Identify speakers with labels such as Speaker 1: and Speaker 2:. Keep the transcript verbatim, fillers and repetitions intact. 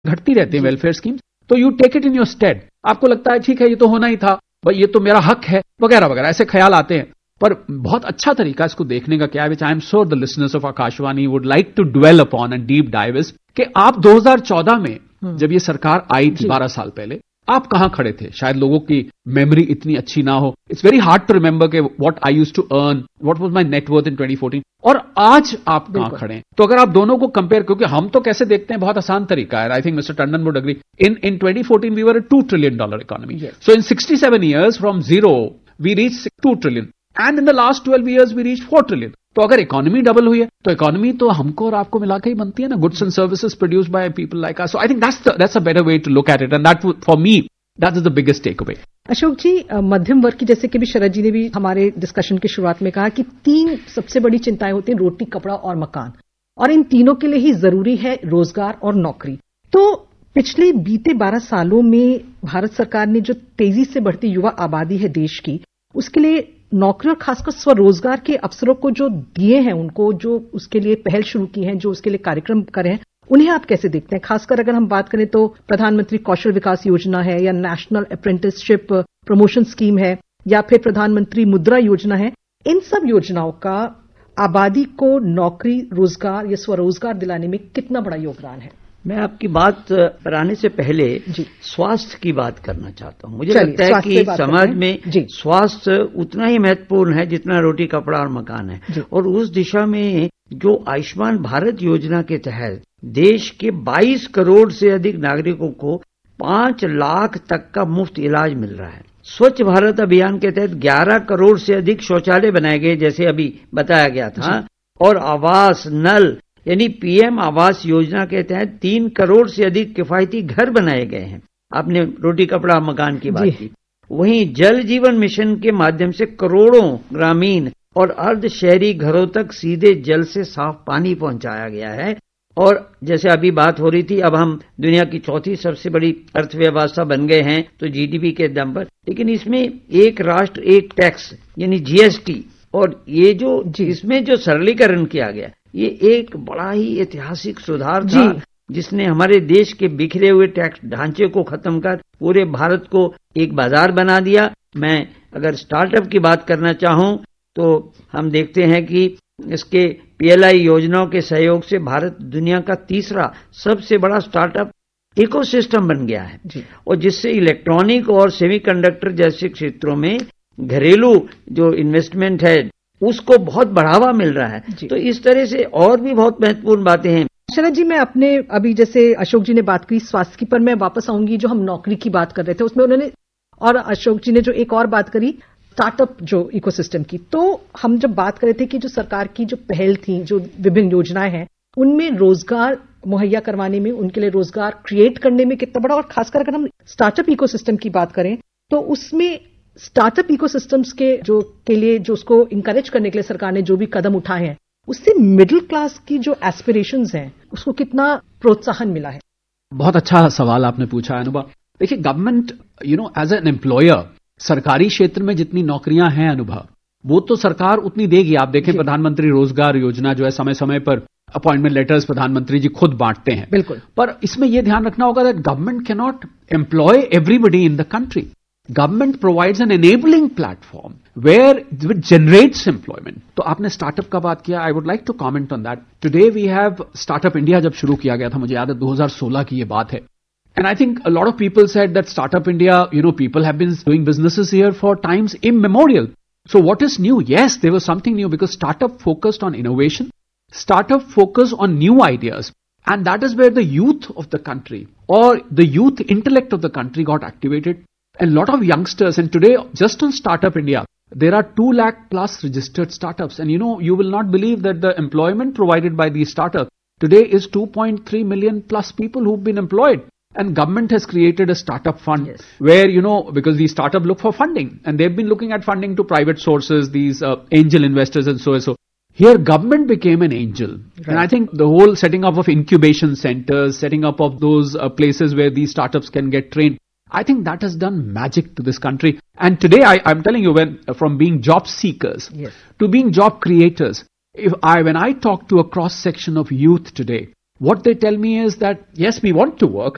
Speaker 1: घटती रहती है वेलफेयर स्कीम्स, तो you take it in your state. आपको लगता है ठीक है ये तो होना ही था, भाई ये तो मेरा हक है वगैरह वगैरह, ऐसे ख्याल आते हैं। पर बहुत अच्छा तरीका इसको देखने का क्या है, विच I am sure the listeners of Akashvani would like to dwell upon and deep dive is, कि आप दो हज़ार चौदह में जब ये सरकार आई थी बारह साल पहले, आप कहां खड़े थे? शायद लोगों की मेमोरी इतनी अच्छी ना हो, it's very hard to remember के what I used to earn, what was my net worth in twenty fourteen, और आज आप कहां खड़े हैं। तो अगर आप दोनों को कंपेयर, क्योंकि हम तो कैसे देखते हैं बहुत आसान तरीका है, I think mister Tandon would agree, in in twenty fourteen we were a two trillion dollar economy, so in sixty seven years from zero we reach two trillion and in the last twelve years we reach four trillion. तो अगर economy double हुई है तो economy तो हमको और आपको मिलाकर ही बनती है ना, goods and services produced by people like us. So I think that's that's a better way to look at it, and that for me that is the biggest take away.
Speaker 2: Ashok जी, मध्यम वर्ग की, जैसे कि भी शरद जी ने भी हमारे डिस्कशन की शुरुआत में कहा कि तीन सबसे बड़ी चिंताएं होती हैं, रोटी, कपड़ा और मकान, और इन तीनों के लिए ही जरूरी है रोजगार और नौकरी। तो पिछले बीते बारह सालों में भारत सरकार ने जो तेजी से बढ़ती युवा आबादी है देश की, उसके लिए नौकरी और खासकर स्वरोजगार के अवसरों को जो दिए हैं, उनको जो उसके लिए पहल शुरू की है, जो उसके लिए कार्यक्रम करे हैं, उन्हें आप कैसे देखते हैं? खासकर अगर हम बात करें तो प्रधानमंत्री कौशल विकास योजना है, या नेशनल अप्रेंटिसशिप प्रमोशन स्कीम है, या फिर प्रधानमंत्री मुद्रा योजना है, इन सब योजनाओं का आबादी को नौकरी, रोजगार या स्वरोजगार दिलाने में कितना बड़ा योगदान है?
Speaker 3: मैं आपकी बात पर आने से पहले स्वास्थ्य की बात करना चाहता हूं। मुझे लगता है कि समाज में स्वास्थ्य उतना ही महत्वपूर्ण है जितना रोटी, कपड़ा और मकान है, और उस दिशा में जो आयुष्मान भारत योजना के तहत देश के बाईस करोड़ से अधिक नागरिकों को पांच लाख तक का मुफ्त इलाज मिल रहा है। स्वच्छ भारत अभियान के तहत ग्यारह करोड़ से अधिक शौचालय बनाए गए, जैसे अभी बताया गया था, और आवास, नल यानी पीएम आवास योजना के तहत तीन करोड़ से अधिक किफायती घर बनाए गए हैं। आपने रोटी, कपड़ा, मकान की बात की। वहीं जल जीवन मिशन के माध्यम से करोड़ों ग्रामीण और अर्ध शहरी घरों तक सीधे जल से साफ पानी पहुंचाया गया है। और जैसे अभी बात हो रही थी, अब हम दुनिया की चौथी सबसे बड़ी अर्थव्यवस्था बन गए हैं, तो जीडीपी के दम पर, लेकिन इसमें एक राष्ट्र एक टैक्स यानी जीएसटी, और ये जो इसमें जो सरलीकरण किया गया, ये एक बड़ा ही ऐतिहासिक सुधार था, जिसने हमारे देश के बिखरे हुए टैक्स ढांचे को खत्म कर पूरे भारत को एक बाजार बना दिया। मैं अगर स्टार्टअप की बात करना चाहूं तो हम देखते हैं कि इसके पीएलआई योजनाओं के सहयोग से भारत दुनिया का तीसरा सबसे बड़ा स्टार्टअप इकोसिस्टम बन गया है, और जिससे इलेक्ट्रॉनिक और सेमीकंडक्टर जैसे क्षेत्रों में घरेलू जो इन्वेस्टमेंट है उसको बहुत बढ़ावा मिल रहा है। तो इस तरह से और भी बहुत महत्वपूर्ण बातें हैं।
Speaker 2: शरद जी, मैं अपने अभी जैसे अशोक जी ने बात की स्वास्थ्य की, पर मैं वापस आऊंगी जो हम नौकरी की बात कर रहे थे उसमें उन्होंने, और अशोक जी ने जो एक और बात करी स्टार्टअप जो इकोसिस्टम की, तो हम जब बात कर रहे थे कि जो सरकार की जो पहल थी, जो विभिन्न योजनाएं हैं, उनमें रोजगार मुहैया करवाने में, उनके लिए रोजगार क्रिएट करने में कितना बड़ा, और खासकर अगर हम स्टार्टअप इकोसिस्टम की बात करें तो उसमें स्टार्टअप इकोसिस्टम्स के जो के लिए जो उसको इंकरेज करने के लिए सरकार ने जो भी कदम उठाए हैं, उससे मिडिल क्लास की जो एस्पिरेशंस हैं उसको कितना प्रोत्साहन मिला है?
Speaker 1: बहुत अच्छा सवाल आपने पूछा है अनुभव। देखिए, government you know as an employer, सरकारी क्षेत्र में जितनी नौकरियां हैं अनुभव, वो तो सरकार उतनी देगी। आप देखें प्रधानमंत्री रोजगार योजना जो है, समय समय पर अपॉइंटमेंट लेटर्स प्रधानमंत्री जी खुद बांटते हैं।
Speaker 2: बिल्कुल।
Speaker 1: पर इसमें यह ध्यान रखना होगा that government can not employ everybody in the country. Government provides an enabling platform where it generates employment. तो आपने स्टार्टअप का बात किया, I would like to comment on that. Today we have Startup India जब शुरू किया गया था, मुझे याद है दो हज़ार सोलह की ये बात है. And I think a lot of people said that Startup India, you know, people have been doing businesses here for times immemorial. So what is new? Yes, there was something new because startup focused on innovation. Startup focused on new ideas. And that is where the youth of the country or the youth intellect of the country got activated. A lot of youngsters, and today just on Startup India, there are two lakh plus registered startups, and you know, you will not believe that the employment provided by these startups today is two point three million plus people who've been employed, and government has created a startup fund. Yes. Where, you know, because these startups look for funding, and they've been looking at funding to private sources, these uh, angel investors and so and so. Here government became an angel. Right. And I think the whole setting up of incubation centers, setting up of those uh, places where these startups can get trained, I think that has done magic to this country. And today, I, I'm telling you, when from being job seekers yes. to being job creators, if I when I talk to a cross section of youth today, what they tell me is that yes, we want to work,